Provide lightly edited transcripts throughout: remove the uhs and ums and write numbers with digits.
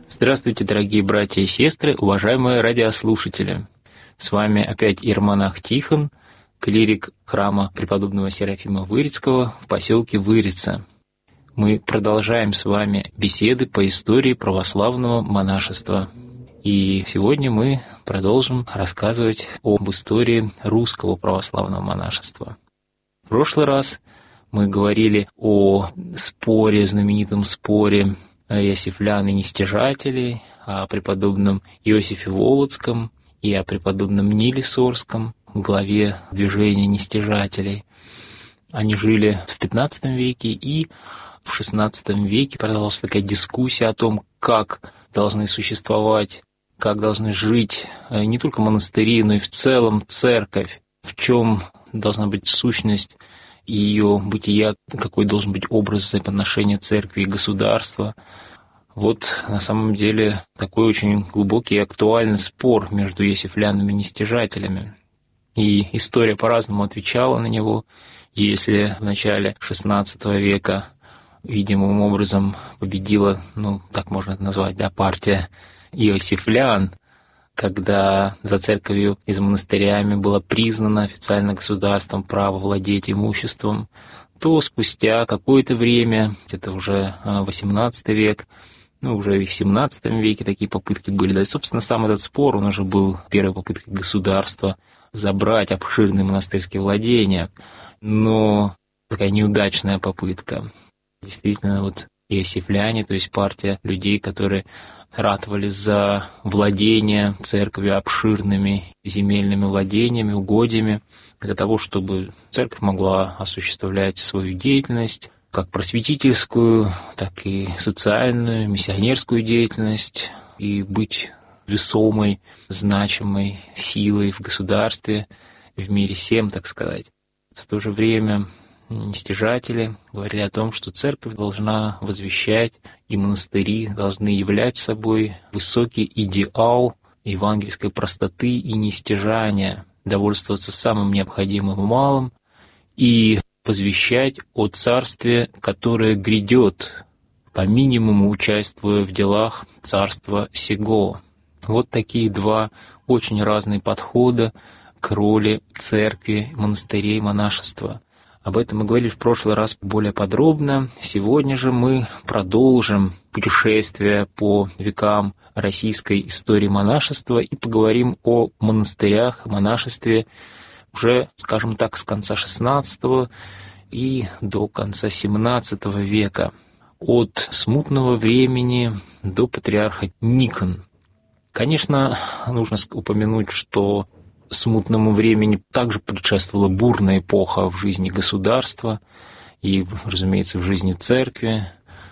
Здравствуйте, дорогие братья и сестры, уважаемые радиослушатели! С вами опять иеромонах Тихон, клирик храма преподобного Серафима Вырицкого в поселке Вырица. Мы продолжаем с вами беседы по истории православного монашества. И сегодня мы продолжим рассказывать об истории русского православного монашества. В прошлый раз мы говорили о споре, знаменитом споре иосифлян и нестяжателей, о преподобном Иосифе Волоцком и о преподобном Ниле Сорском, главе движения нестяжателей. Они жили в XV веке, и в XVI веке продолжалась такая дискуссия о том, как должны существовать, как должны жить не только монастыри, но и в целом церковь, в чем должна быть сущность ее бытия, какой должен быть образ взаимоотношения церкви и государства. Вот на самом деле такой очень глубокий и актуальный спор между иосифлянами и нестяжателями. И история по-разному отвечала на него. Если в начале XVI века видимым образом победила, так можно это назвать, партия иосифлян, когда за церковью и за монастырями было признано официально государством право владеть имуществом, то спустя какое-то время, это уже XVIII век, уже и в XVII веке такие попытки были. Да и, собственно, сам этот спор, он уже был первой попыткой государства забрать обширные монастырские владения, но такая неудачная попытка. Действительно, иосифляне, то есть партия людей, которые ратовали за владение церковью обширными земельными владениями, угодьями, для того, чтобы церковь могла осуществлять свою деятельность, как просветительскую, так и социальную, миссионерскую деятельность, и быть весомой, значимой силой в государстве, в мире всем, так сказать. В то же время нестяжатели говорили о том, что церковь должна возвещать, и монастыри должны являть собой высокий идеал евангельской простоты и нестяжания, довольствоваться самым необходимым и малым, и возвещать о царстве, которое грядет, по минимуму участвуя в делах царства сего. Вот такие два очень разные подхода к роли церкви, монастырей, монашества. Об этом мы говорили в прошлый раз более подробно. Сегодня же мы продолжим путешествие по векам российской истории монашества и поговорим о монастырях, о монашестве уже, скажем так, с конца XVI и до конца XVII века, от смутного времени до патриарха Никон. Конечно, нужно упомянуть, что смутному времени также предшествовала бурная эпоха в жизни государства и, разумеется, в жизни церкви.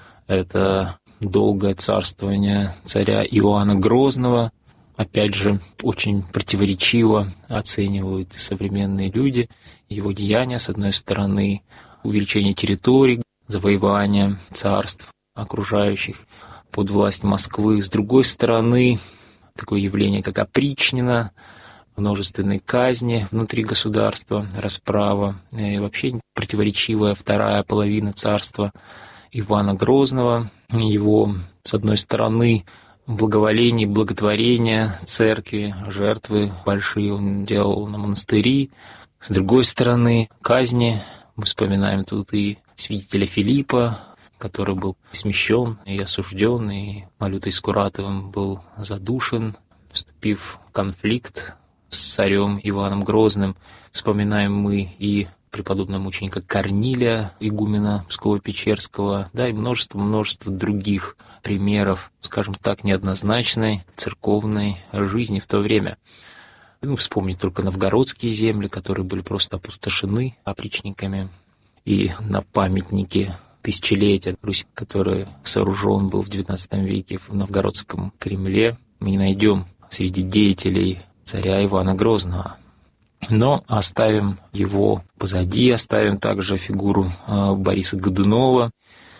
Это долгое царствование царя Иоанна Грозного. Опять же, очень противоречиво оценивают современные люди его деяния. С одной стороны, увеличение территорий, завоевание царств окружающих под власть Москвы. С другой стороны, такое явление, как опричнина, множественные казни внутри государства, расправа, и вообще противоречивая вторая половина царства Ивана Грозного, его, с одной стороны, благоволение, благотворение церкви, жертвы большие он делал на монастыри, с другой стороны, казни, мы вспоминаем тут и святителя Филиппа, который был смещен и осужден, и Малютой Скуратовым был задушен, вступив в конфликт с царем Иваном Грозным. Вспоминаем мы и преподобного мученика Корнилия, игумена Псково-Печерского, и множество других примеров, скажем так, неоднозначной церковной жизни в то время. Вспомнить только новгородские земли, которые были просто опустошены опричниками, и на памятнике тысячелетия Руси, который сооружен был в XIX веке в Новгородском Кремле, мы не найдем среди деятелей царя Ивана Грозного. Но оставим его позади, оставим также фигуру Бориса Годунова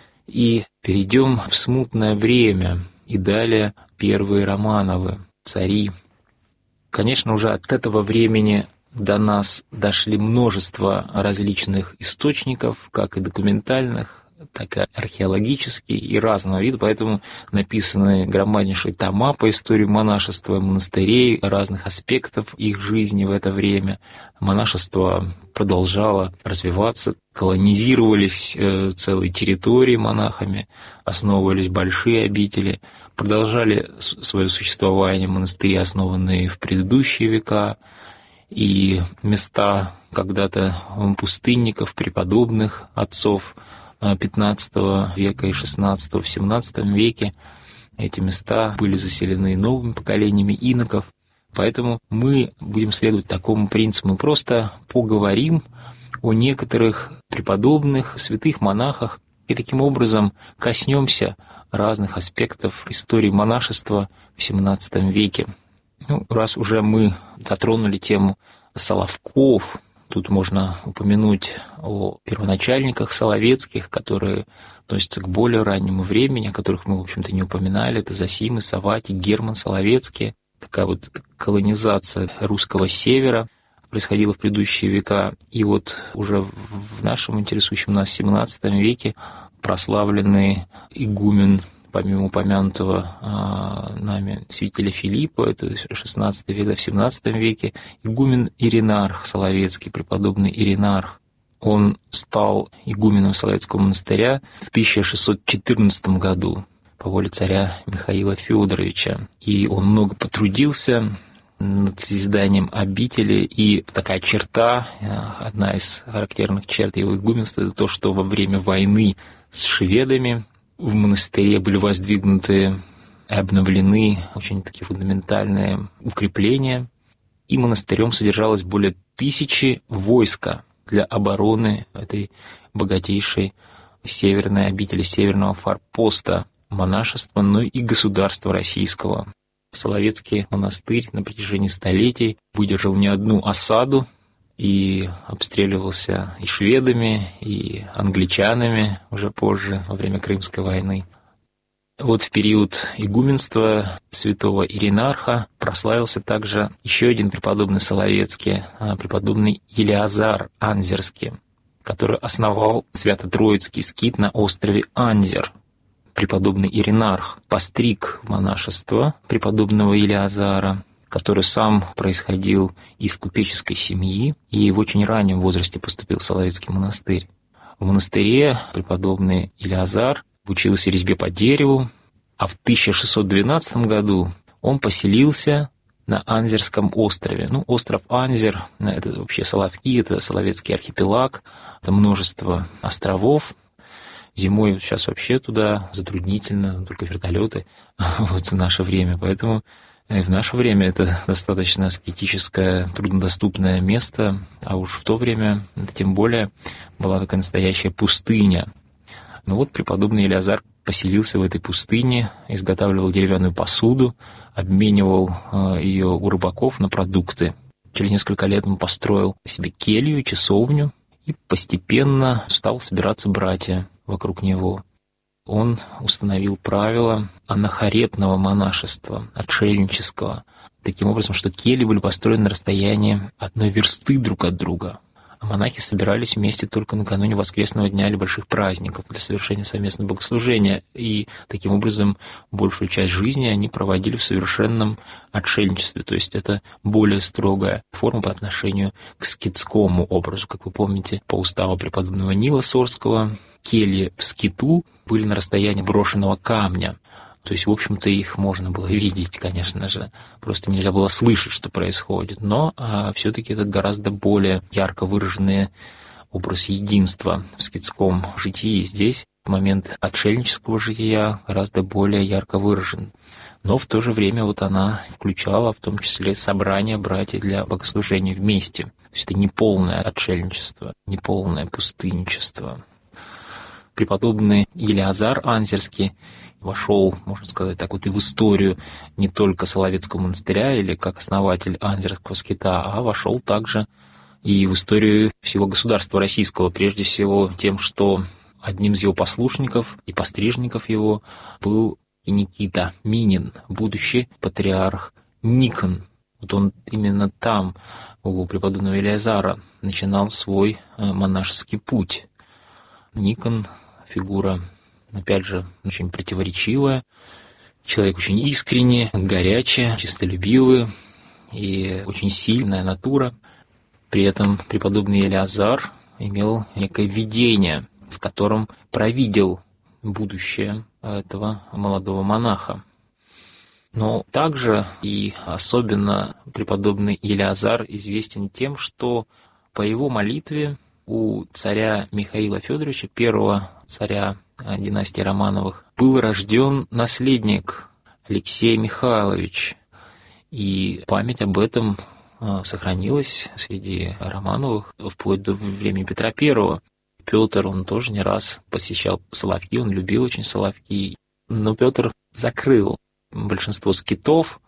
и перейдем в смутное время и далее первые Романовы, цари. Конечно, уже от этого времени до нас дошли множество различных источников, как и документальных, так и археологические, и разного вида, поэтому написаны громаднейшие тома по истории монашества, монастырей, разных аспектов их жизни в это время. Монашество продолжало развиваться, колонизировались целые территории монахами, основывались большие обители, продолжали свое существование монастыри, основанные в предыдущие века, и места когда-то пустынников, преподобных отцов XV века и XVI, в XVII веке эти места были заселены новыми поколениями иноков. Поэтому мы будем следовать такому принципу. Мы просто поговорим о некоторых преподобных, святых монахах, и таким образом коснемся разных аспектов истории монашества в XVII веке. Раз уже мы затронули тему Соловков, тут можно упомянуть о первоначальниках соловецких, которые относятся к более раннему времени, о которых мы, в общем-то, не упоминали. Это Зосимы, Савватий, Герман Соловецкий. Такая вот колонизация русского севера происходила в предыдущие века. И вот уже в нашем интересующем нас XVII веке прославленный игумен, помимо упомянутого нами святителя Филиппа, это XVI век, в XVII веке, игумен Иринарх Соловецкий, преподобный Иринарх. Он стал игуменом Соловецкого монастыря в 1614 году по воле царя Михаила Федоровича. И он много потрудился над созданием обители, и такая черта, одна из характерных черт его игуменства, это то, что во время войны с шведами в монастыре были воздвигнуты и обновлены очень такие фундаментальные укрепления, и монастырем содержалось более 1000 войска для обороны этой богатейшей северной обители, северного форпоста монашества, но и государства российского. Соловецкий монастырь на протяжении столетий выдержал не одну осаду и обстреливался и шведами, и англичанами уже позже, во время Крымской войны. Вот в период игуменства святого Иринарха прославился также еще один преподобный Соловецкий, преподобный Елеазар Анзерский, который основал Свято-Троицкий скит на острове Анзер. Преподобный Иринарх постриг монашество преподобного Елеазара, который сам происходил из купеческой семьи и в очень раннем возрасте поступил в Соловецкий монастырь. В монастыре преподобный Елеазар учился резьбе по дереву, а в 1612 году он поселился на Анзерском острове. Остров Анзер — это вообще Соловки, это Соловецкий архипелаг, это множество островов. Зимой сейчас вообще туда затруднительно, только вертолеты вот в наше время. Поэтому в наше время это достаточно аскетическое, труднодоступное место, а уж в то время это тем более была такая настоящая пустыня. Но вот преподобный Елеазар поселился в этой пустыне, изготавливал деревянную посуду, обменивал ее у рыбаков на продукты. Через несколько лет он построил себе келью, часовню, и постепенно стал собираться братья вокруг него. Он установил правила анахоретного монашества, отшельнического, таким образом, что кельи были построены на расстоянии 1 версты друг от друга, а монахи собирались вместе только накануне воскресного дня или больших праздников для совершения совместного богослужения, и таким образом большую часть жизни они проводили в совершенном отшельничестве, то есть это более строгая форма по отношению к скитскому образу. Как вы помните, по уставу преподобного Нила Сорского, кельи в скиту были на расстоянии брошенного камня. То есть, в общем-то, их можно было видеть, конечно же. Просто нельзя было слышать, что происходит. Но все-таки это гораздо более ярко выраженный образ единства в скитском житии. Здесь момент отшельнического жития гораздо более ярко выражен. Но в то же время вот она включала в том числе собрание братьев для богослужения вместе. То есть это не полное отшельничество, не полное пустынничество. Преподобный Елеазар Анзерский вошел, можно сказать так, вот и в историю не только Соловецкого монастыря или как основатель Анзерского скита, а вошел также и в историю всего государства российского, прежде всего тем, что одним из его послушников и пострижников его был и Никита Минин, будущий патриарх Никон. Вот он именно там, у преподобного Елеазара, начинал свой монашеский путь. Никон фигура, опять же, очень противоречивая. Человек очень искренний, горячий, честолюбивый и очень сильная натура. При этом преподобный Елеазар имел некое видение, в котором провидел будущее этого молодого монаха. Но также и особенно преподобный Елеазар известен тем, что по его молитве у царя Михаила Федоровича, первого царя династии Романовых, был рожден наследник Алексей Михайлович. И память об этом сохранилась среди Романовых вплоть до времени Петра I. Петр, он тоже не раз посещал Соловки, он любил очень Соловки. Но Петр закрыл большинство скитов,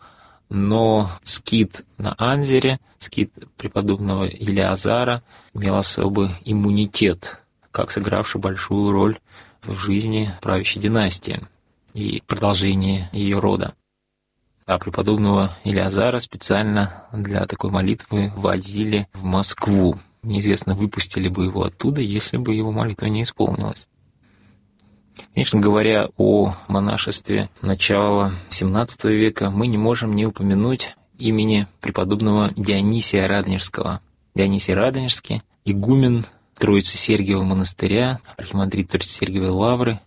но скит на Анзере, скит преподобного Елеазара, имел особый иммунитет, как сыгравший большую роль в жизни правящей династии и продолжении ее рода. А преподобного Елеазара специально для такой молитвы возили в Москву. Неизвестно, выпустили бы его оттуда, если бы его молитва не исполнилась. Конечно, говоря о монашестве начала XVII века, мы не можем не упомянуть имени преподобного Дионисия Радонежского. Дионисий Радонежский, игумен Троицы-Сергиева монастыря, архимандрит Троицы-Сергиевой лавры.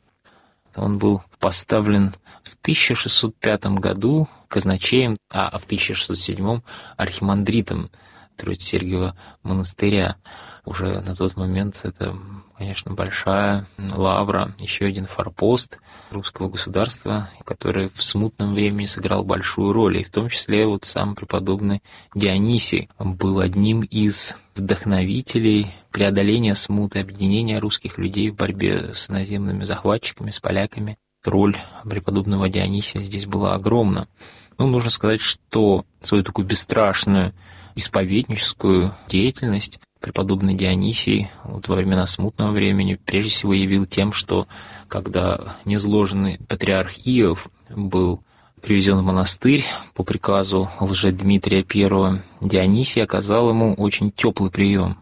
Он был поставлен в 1605 году казначеем, а в 1607 архимандритом Троицы-Сергиева монастыря. Уже на тот момент это, конечно, большая лавра, еще один форпост русского государства, который в смутном времени сыграл большую роль. И в том числе вот сам преподобный Дионисий был одним из вдохновителей преодоления смуты, объединения русских людей в борьбе с иноземными захватчиками, с поляками. Роль преподобного Дионисия здесь была огромна. Ну, нужно сказать, что свою такую бесстрашную исповедническую деятельность преподобный Дионисий вот во времена смутного времени прежде всего явил тем, что когда незложенный патриарх Иов был привезен в монастырь по приказу лжедмитрия I, Дионисий оказал ему очень теплый прием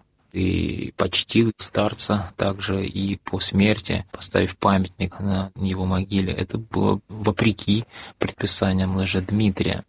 и почтил старца также и по смерти, поставив памятник на его могиле. Это было вопреки предписаниям лжедмитрия.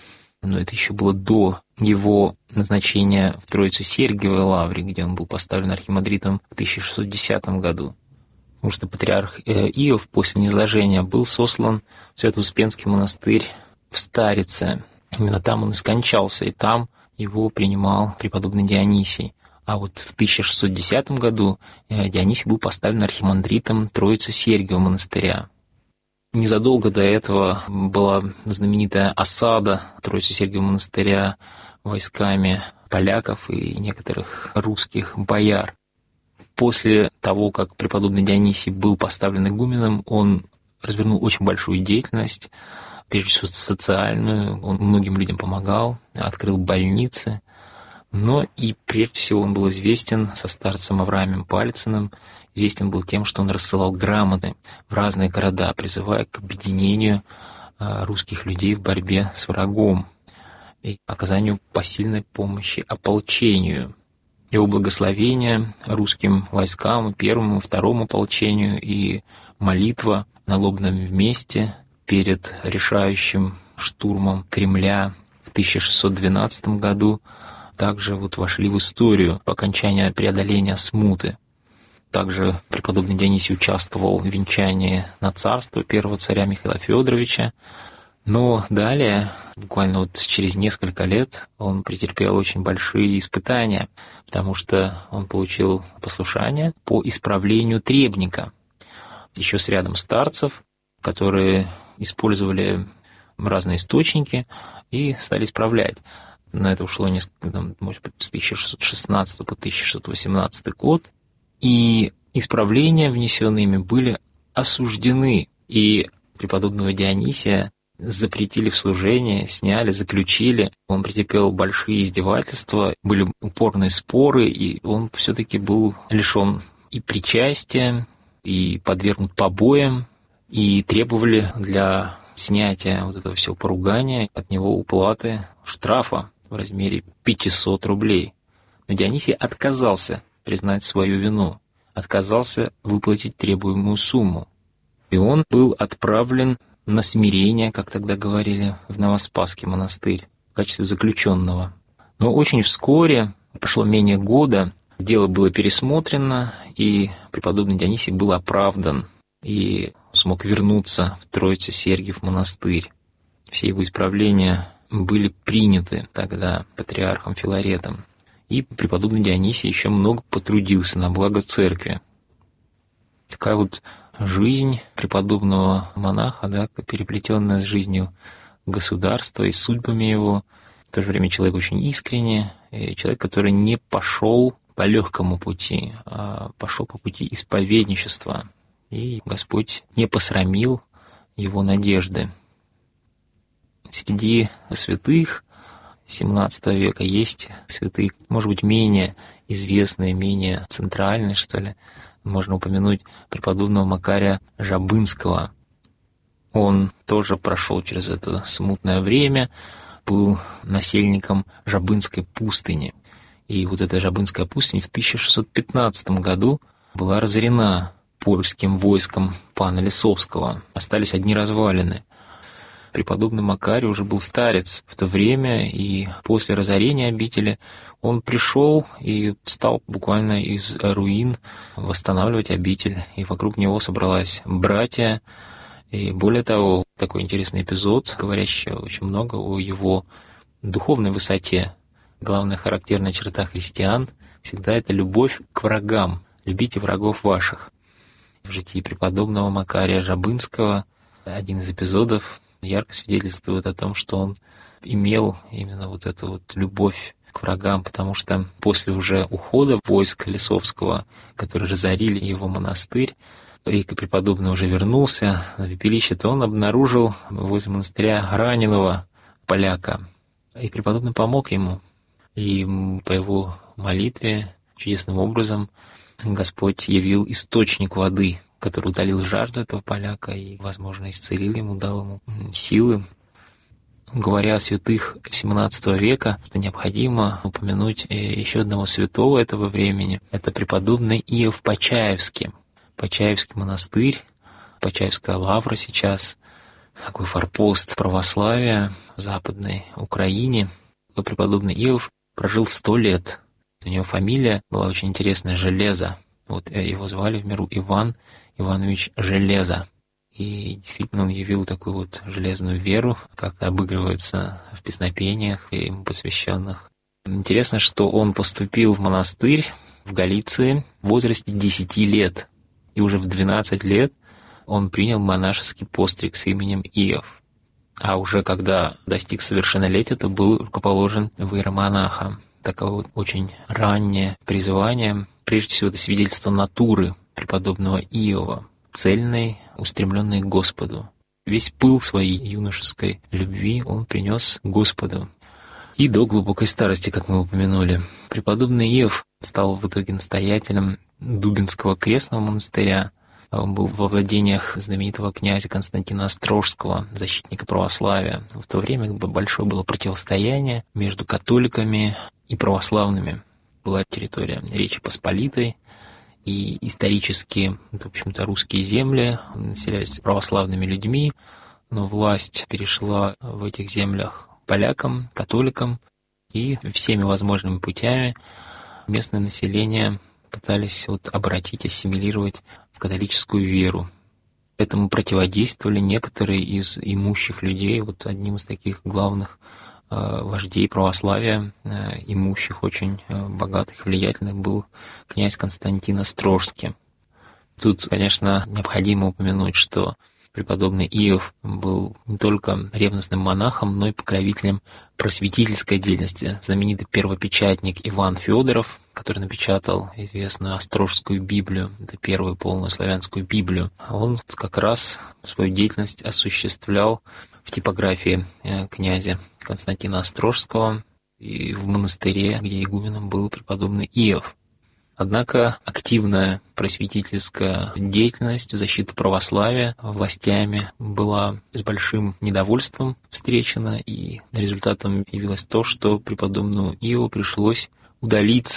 Но это еще было до его назначения в Троице-Сергиевой лавре, где он был поставлен архимандритом в 1610 году. Потому что патриарх Иов после низложения был сослан в Свято-Успенский монастырь в Старице. Именно там он и скончался, и там его принимал преподобный Дионисий. А вот в 1610 году Дионисий был поставлен архимандритом Троицы-Сергиева монастыря. Незадолго до этого была знаменитая осада Троицы-Сергиева монастыря войсками поляков и некоторых русских бояр. После того, как преподобный Дионисий был поставлен игуменом, он развернул очень большую деятельность, прежде всего социальную. Он многим людям помогал, открыл больницы. Но и прежде всего он был известен со старцем Авраамом Палицыным, известен был тем, что он рассылал грамоты в разные города, призывая к объединению русских людей в борьбе с врагом и оказанию посильной помощи ополчению. Его благословение русским войскам, первому и второму ополчению, и молитва на Лобном месте перед решающим штурмом Кремля в 1612 году также вот вошли в историю по окончании преодоления смуты. Также преподобный Дионисий участвовал в венчании на царство первого царя Михаила Федоровича. Но далее, буквально вот через несколько лет, он претерпел очень большие испытания, потому что он получил послушание по исправлению требника. Еще с рядом старцев, которые использовали разные источники и стали исправлять. На это ушло несколько, может быть, с 1616 по 1618 год. И исправления, внесенные ими, были осуждены. И преподобного Дионисия запретили в служение, сняли, заключили. Он претерпел большие издевательства, были упорные споры, и он все-таки был лишен и причастия, и подвергнут побоям, и требовали для снятия вот этого всего поругания от него уплаты штрафа в размере 500 рублей. Но Дионисий отказался признать свою вину, отказался выплатить требуемую сумму. И он был отправлен на смирение, как тогда говорили, в Новоспасский монастырь в качестве заключенного. Но очень вскоре, прошло менее года, дело было пересмотрено, и преподобный Дионисий был оправдан и смог вернуться в Троице-Сергиев монастырь. Все его исправления были приняты тогда патриархом Филаретом. И преподобный Дионисий еще много потрудился на благо церкви. Такая вот жизнь преподобного монаха, да, переплетенная с жизнью государства и судьбами его. В то же время человек очень искренний, и человек, который не пошел по легкому пути, а пошел по пути исповедничества. И Господь не посрамил его надежды. Среди святых XVII века есть святые, может быть, менее известные, менее центральные, что ли. Можно упомянуть преподобного Макария Жабынского. Он тоже прошел через это смутное время, был насельником Жабынской пустыни. И вот эта Жабынская пустыня в 1615 году была разорена польским войском пана Лисовского. Остались одни развалины. Преподобный Макарий уже был старец в то время, и после разорения обители он пришел и стал буквально из руин восстанавливать обитель. И вокруг него собралась братья. И более того, такой интересный эпизод, говорящий очень много о его духовной высоте. Главная характерная черта христиан всегда это любовь к врагам. «Любите врагов ваших». В житии преподобного Макария Жабынского один из эпизодов ярко свидетельствует о том, что он имел именно вот эту вот любовь к врагам, потому что после уже ухода войск Лисовского, которые разорили его монастырь, и преподобный уже вернулся на пепелище, то он обнаружил возле монастыря раненого поляка. И преподобный помог ему. И по его молитве чудесным образом Господь явил источник воды, который утолил жажду этого поляка и, возможно, исцелил ему, дал ему силы. Говоря о святых XVII века, что необходимо упомянуть еще одного святого этого времени. Это преподобный Иов Почаевский. Почаевский монастырь, Почаевская лавра сейчас, такой форпост православия в Западной Украине. Преподобный Иов прожил 100 лет. У него фамилия была очень интересная — Железа. Вот его звали в миру Иван Иванович Железа. И действительно он явил такую вот железную веру, как обыгрывается в песнопениях и ему посвященных. Интересно, что он поступил в монастырь в Галиции в возрасте 10 лет. И уже в 12 лет он принял монашеский постриг с именем Иов. А уже когда достиг совершеннолетия, то был рукоположен в иеромонаха. Такое вот очень раннее призвание. Прежде всего, это свидетельство натуры преподобного Иова, цельной, устремленной к Господу. Весь пыл своей юношеской любви он принес Господу. И до глубокой старости, как мы упомянули. Преподобный Иов стал в итоге настоятелем Дубинского крестного монастыря. Он был во владениях знаменитого князя Константина Острожского, защитника православия. В то время большое было противостояние между католиками и православными. Была территория Речи Посполитой, и исторически, в общем-то, русские земли населялись православными людьми, но власть перешла в этих землях полякам, католикам, и всеми возможными путями местное население пытались обратить, ассимилировать в католическую веру. Этому противодействовали некоторые из имущих людей. Вот одним из таких главных вождей православия, имущих, очень богатых, влиятельных, был князь Константин Острожский. Тут, конечно, необходимо упомянуть, что преподобный Иов был не только ревностным монахом, но и покровителем просветительской деятельности. Знаменитый первопечатник Иван Федоров, который напечатал известную Острожскую Библию, это первую полную славянскую Библию, он как раз свою деятельность осуществлял в типографии князя Константина Острожского и в монастыре, где игуменом был преподобный Иов. Однако активная просветительская деятельность в защиту православия властями была с большим недовольством встречена, и результатом явилось то, что преподобному Иову пришлось удалиться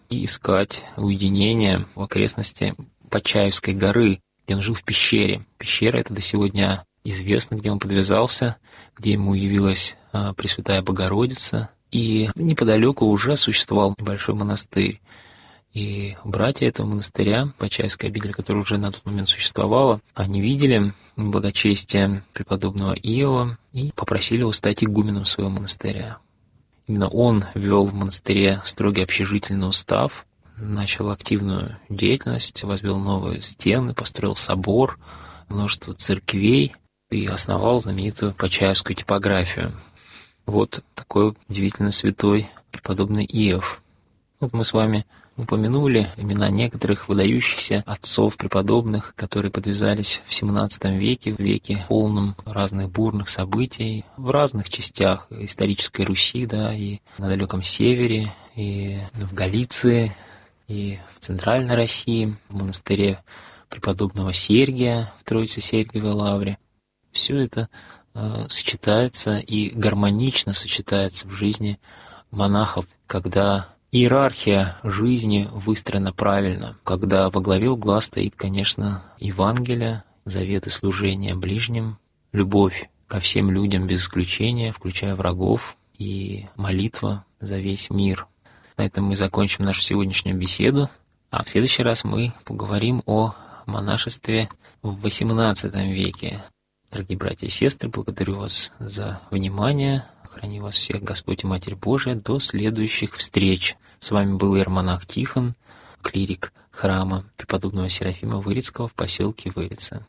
и искать уединение в окрестности Почаевской горы, где он жил в пещере. Пещера эта до сегодня известна, где он подвязался, где ему явилась Пресвятая Богородица. И неподалеку уже существовал небольшой монастырь. И братья этого монастыря, Почаевская обитель, которая уже на тот момент существовала, они видели благочестие преподобного Иова и попросили его стать игуменом своего монастыря. Именно он ввел в монастыре строгий общежительный устав, начал активную деятельность, возвел новые стены, построил собор, множество церквей и основал знаменитую Почаевскую типографию. Вот такой удивительно святой преподобный Иов. Вот мы с вами упомянули имена некоторых выдающихся отцов преподобных, которые подвязались в XVII веке, в веке полном разных бурных событий, в разных частях исторической Руси, да, и на далеком севере, и в Галиции, и в Центральной России, в монастыре преподобного Сергия в Троице-Сергиевой лавре. Все это сочетается и гармонично сочетается в жизни монахов, когда иерархия жизни выстроена правильно, когда во главе угла стоит, конечно, Евангелие, заветы служения ближним, любовь ко всем людям без исключения, включая врагов, и молитва за весь мир. На этом мы закончим нашу сегодняшнюю беседу, а в следующий раз мы поговорим о монашестве в XVIII веке. Дорогие братья и сестры, благодарю вас за внимание. Храни вас всех Господь и Матерь Божия. До следующих встреч. С вами был иеромонах Тихон, клирик храма преподобного Серафима Вырицкого в поселке Вырица.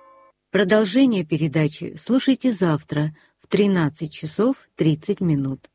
Продолжение передачи слушайте завтра в 13 часов 30 минут.